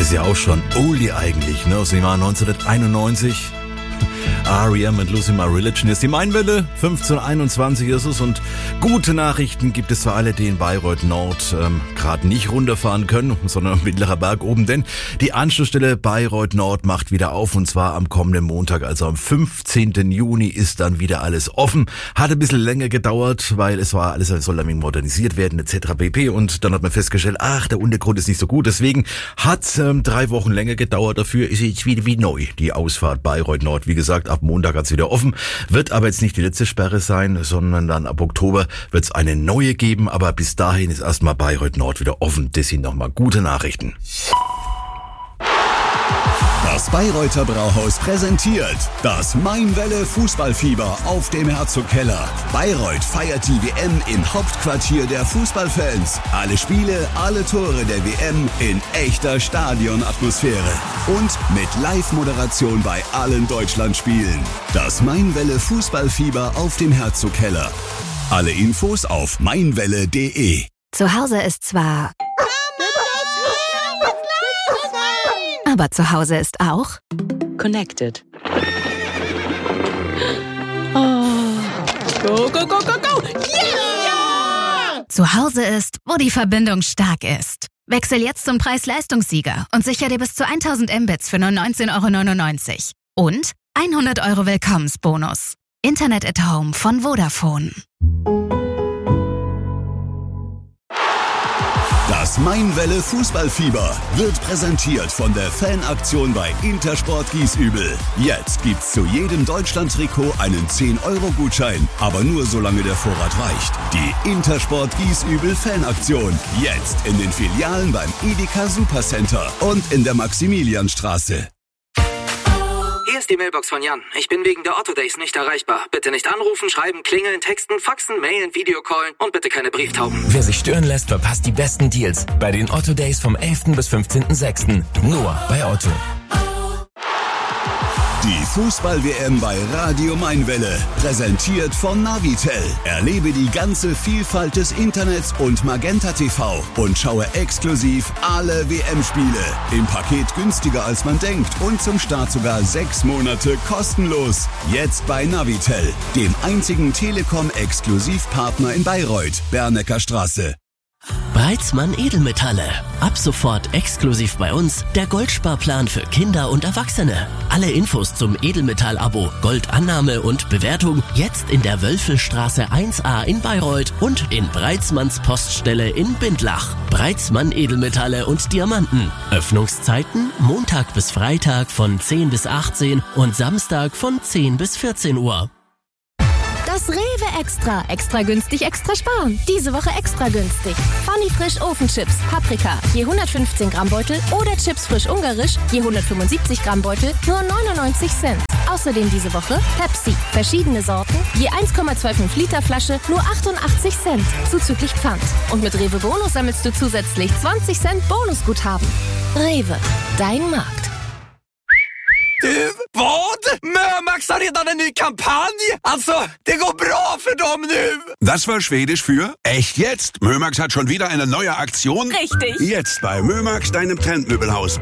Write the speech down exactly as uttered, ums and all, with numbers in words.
ist ja auch schon oldie eigentlich, ne? Aus dem Jahr neunzehnhunderteinundneunzig. R E M und Losing My Religion ist die Mainwelle, fünfzehn Uhr einundzwanzig ist es und gute Nachrichten gibt es für alle, die in Bayreuth Nord ähm, gerade nicht runterfahren können, sondern Mittlerer Berg oben, denn die Anschlussstelle Bayreuth Nord macht wieder auf und zwar am kommenden Montag, also am fünfzehnten Juni ist dann wieder alles offen. Hat ein bisschen länger gedauert, weil es war alles, soll dann modernisiert werden et cetera pp. Und dann hat man festgestellt, ach, der Untergrund ist nicht so gut, deswegen hat ähm, drei Wochen länger gedauert, dafür ist jetzt wieder wie neu die Ausfahrt Bayreuth Nord, wie gesagt, ab Montag hat's wieder offen, wird aber jetzt nicht die letzte Sperre sein, sondern dann ab Oktober wird's eine neue geben, aber bis dahin ist erstmal Bayreuth Nord wieder offen. Das sind nochmal gute Nachrichten. Das Bayreuther Brauhaus präsentiert das Mainwelle Fußballfieber auf dem Herzogkeller. Bayreuth feiert die W M im Hauptquartier der Fußballfans. Alle Spiele, alle Tore der W M in echter Stadionatmosphäre. Und mit Live-Moderation bei allen Deutschlandspielen. Das Mainwelle Fußballfieber auf dem Herzogkeller. Alle Infos auf mainwelle punkt de. Zu Hause ist zwar... Aber zu Hause ist auch Connected. Oh. Go, go, go, go, go! Yeah! Zu Hause ist, wo die Verbindung stark ist. Wechsel jetzt zum Preis-Leistungssieger und sicher dir bis zu tausend Mbits für nur neunzehn Euro neunundneunzig. Und hundert Euro Willkommensbonus. Internet at Home von Vodafone. Das Mainwelle Fußballfieber wird präsentiert von der Fanaktion bei Intersport Giesübel. Jetzt gibt's zu jedem Deutschland-Trikot einen zehn Euro Gutschein, aber nur solange der Vorrat reicht. Die Intersport Giesübel Fanaktion. Jetzt in den Filialen beim Edeka Supercenter und in der Maximilianstraße. Hier ist die Mailbox von Jan. Ich bin wegen der Otto Days nicht erreichbar. Bitte nicht anrufen, schreiben, klingeln, texten, faxen, mailen, Videocallen und bitte keine Brieftauben. Wer sich stören lässt, verpasst die besten Deals bei den Otto Days vom elften bis fünfzehnten sechsten Nur bei Otto. Die Fußball-W M bei Radio Mainwelle, präsentiert von Navitel. Erlebe die ganze Vielfalt des Internets und Magenta T V und schaue exklusiv alle W M-Spiele. Im Paket günstiger als man denkt und zum Start sogar sechs Monate kostenlos. Jetzt bei Navitel, dem einzigen Telekom-Exklusivpartner in Bayreuth, Bernecker Straße. Breitzmann Edelmetalle. Ab sofort exklusiv bei uns der Goldsparplan für Kinder und Erwachsene. Alle Infos zum Edelmetall-Abo, Goldannahme und Bewertung jetzt in der Wölfelstraße eins a in Bayreuth und in Breitzmanns Poststelle in Bindlach. Breitzmann Edelmetalle und Diamanten. Öffnungszeiten Montag bis Freitag von zehn bis achtzehn und Samstag von zehn bis vierzehn Uhr. Das Rewe Extra. Extra günstig, extra sparen. Diese Woche extra günstig. Funny Frisch Ofenchips, Paprika, je hundertfünfzehn Gramm Beutel oder Chips frisch ungarisch, je hundertfünfundsiebzig Gramm Beutel, nur neunundneunzig Cent. Außerdem diese Woche Pepsi, verschiedene Sorten, je eins Komma fünfundzwanzig Liter Flasche, nur achtundachtzig Cent, zuzüglich Pfand. Und mit Rewe Bonus sammelst du zusätzlich zwanzig Cent Bonusguthaben. Rewe, dein Markt. Du, vad? Mömax har redan en ny kampanj! Alltså, det går bra för dem nu! Das war Schwedisch für echt jetzt. Mömax hat schon wieder eine neue Aktion. Richtig. Jetzt bei Mömax, deinem Trendmöbelhaus.